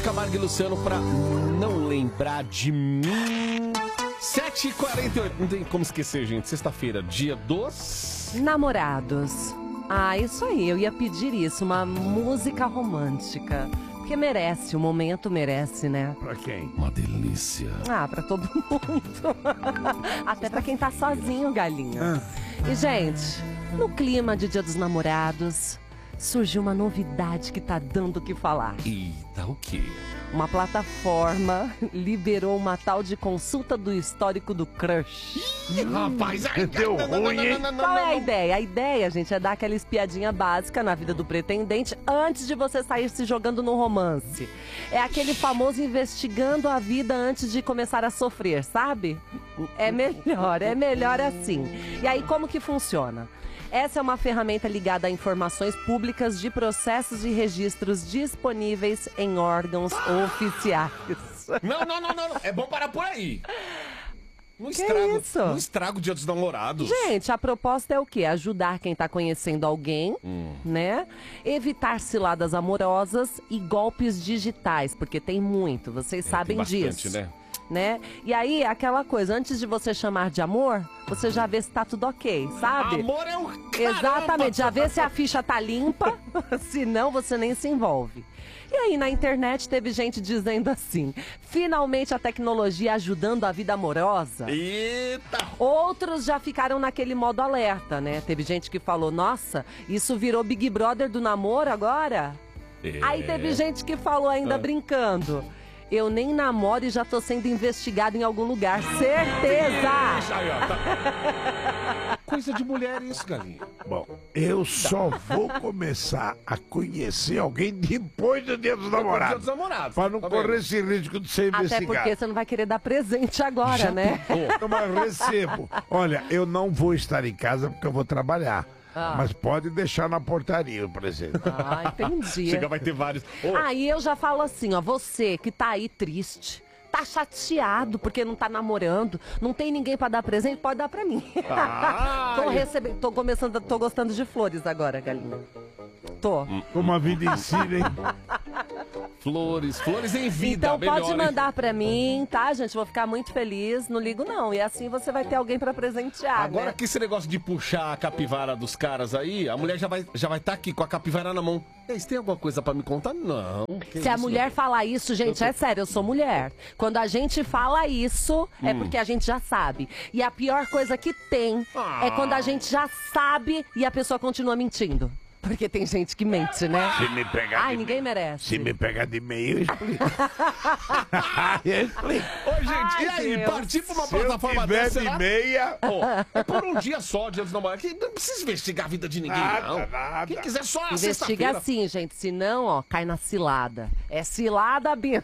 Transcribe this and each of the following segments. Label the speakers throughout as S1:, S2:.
S1: de Camargo e Luciano pra Não Lembrar de Mim. 7h48. Não tem como esquecer, gente. Sexta-feira, dia dos...
S2: Namorados. Ah, isso aí. Eu ia pedir isso. Uma música romântica. Porque merece. O momento merece, né?
S3: Pra quem?
S1: Uma delícia.
S2: Ah, pra todo mundo. Até pra quem tá sozinho, galinha. E, gente, no clima de Dia dos Namorados, surgiu uma novidade que tá dando o que falar.
S1: Eita, o quê?
S2: Uma plataforma liberou uma tal de consulta do histórico do crush.
S1: Rapaz,
S3: deu ruim, hein?
S2: Qual é a ideia? A ideia, gente, é dar aquela espiadinha básica na vida do pretendente antes de você sair se jogando no romance. É aquele famoso investigando a vida antes de começar a sofrer, sabe? É melhor assim. E aí, como que funciona? Essa é uma ferramenta ligada a informações públicas de processos e registros disponíveis em órgãos oficiais.
S1: Não. É bom parar por aí. Não
S2: Que
S1: estrago,
S2: isso?
S1: não estrago o Dia dos Namorados.
S2: Gente, a proposta é o quê? Ajudar quem tá conhecendo alguém, né? Evitar ciladas amorosas e golpes digitais, porque tem muito, vocês sabem
S1: tem bastante,
S2: disso.
S1: né?
S2: E aí, aquela coisa, antes de você chamar de amor, você já vê se tá tudo ok, sabe?
S1: Amor é o caramba.
S2: Exatamente, já vê se a ficha tá limpa, senão você nem se envolve. E aí, na internet, teve gente dizendo assim, finalmente a tecnologia ajudando a vida amorosa.
S1: Eita!
S2: Outros já ficaram naquele modo alerta, né? Teve gente que falou, nossa, isso virou Big Brother do namoro agora? Aí teve gente que falou ainda brincando, eu nem namoro e já tô sendo investigado em algum lugar, certeza!
S1: Aí, ó, tá. Coisa de mulher isso, galinha.
S3: Bom, eu só vou começar a conhecer alguém depois do Dia dos
S1: Dia
S3: Namorados.
S1: dos Namorados.
S3: Pra não
S1: Tá
S3: correr
S1: vendo?
S3: esse risco de ser
S2: Até
S3: investigado.
S2: porque você não vai querer dar presente agora, né?
S3: Não, mas recebo. Olha, eu não vou estar em casa porque eu vou trabalhar. Mas pode deixar na portaria o presente.
S2: Ah, entendi.
S1: Chega, vai ter vários. Ô,
S2: Aí eu já falo assim, ó, você que tá aí triste, tá chateado porque não tá namorando, não tem ninguém pra dar presente, pode dar pra mim. Tô gostando de flores agora, galinha. Tô.
S3: Como a vida ensina, hein?
S1: flores em vida.
S2: Então
S1: melhor,
S2: pode
S1: hein?
S2: mandar pra mim, tá, gente? Vou ficar muito feliz, não ligo não. E assim você vai ter alguém pra presentear,
S1: Agora
S2: né?
S1: que esse negócio de puxar a capivara dos caras aí, a mulher já vai tá aqui com a capivara na mão. E aí, você tem alguma coisa pra me contar? Não.
S2: Se a mulher falar isso, gente, é sério, eu sou mulher. Quando a gente fala isso, é porque a gente já sabe. E a pior coisa que tem é quando a gente já sabe e a pessoa continua mentindo. Porque tem gente que mente, né?
S3: Se me pegar
S2: Ai,
S3: de
S2: ninguém merece.
S3: Se me pegar de meio, eu explico. Eu explico.
S1: Ô, gente,
S2: Ai,
S1: e aí?
S2: Deus.
S1: Partir pra uma
S3: Se eu
S1: plataforma
S3: tiver
S1: dessa...
S3: de
S1: será?
S3: meia...
S1: Ó, é por um dia só, Dia dos Namorados. Que não precisa investigar a vida de ninguém, não.
S3: Nada.
S1: Quem quiser só na
S2: Investiga
S1: sexta-feira.
S2: assim, gente. Senão, ó, cai na cilada. É cilada, Bino.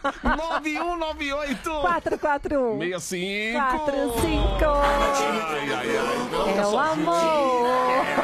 S1: 9198
S2: 441
S1: 65
S2: 45.
S1: Ai.
S2: É o amor.